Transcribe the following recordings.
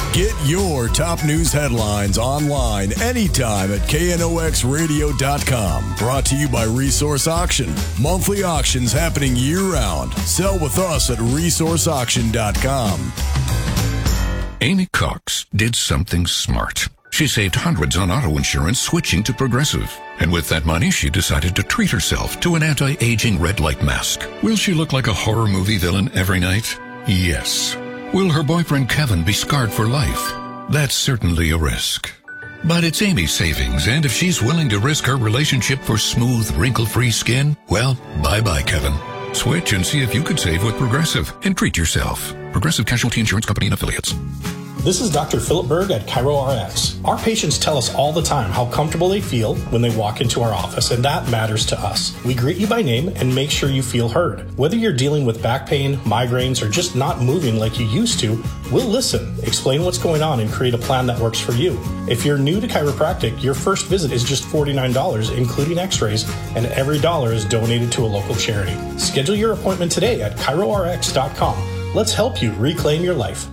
Get your top news headlines online anytime at knoxradio.com. Brought to you by Resource Auction. Monthly auctions happening year-round. Sell with us at resourceauction.com. Amy Cox did something smart. She saved hundreds on auto insurance switching to Progressive. And with that money, she decided to treat herself to an anti-aging red light mask. Will she look like a horror movie villain every night? Yes. Will her boyfriend Kevin be scarred for life? That's certainly a risk. But it's Amy's savings, and if she's willing to risk her relationship for smooth, wrinkle-free skin, well, bye-bye, Kevin. Switch and see if you could save with Progressive and treat yourself. Progressive Casualty Insurance Company and Affiliates. This is Dr. Philip Berg at ChiroRx. Our patients tell us all the time how comfortable they feel when they walk into our office, and that matters to us. We greet you by name and make sure you feel heard. Whether you're dealing with back pain, migraines, or just not moving like you used to, we'll listen, explain what's going on, and create a plan that works for you. If you're new to chiropractic, your first visit is just $49, including x-rays, and every dollar is donated to a local charity. Schedule your appointment today at ChiroRx.com. Let's help you reclaim your life.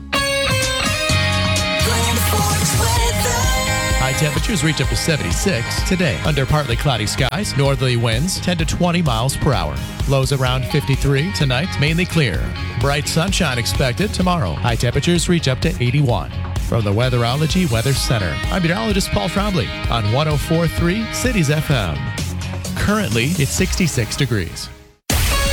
High temperatures reach up to 76 today. Under partly cloudy skies, northerly winds 10 to 20 miles per hour. Lows around 53 tonight, mainly clear. Bright sunshine expected tomorrow. High temperatures reach up to 81. From the Weatherology Weather Center, I'm meteorologist Paul Trombley on 104.3 Cities FM. Currently, it's 66 degrees.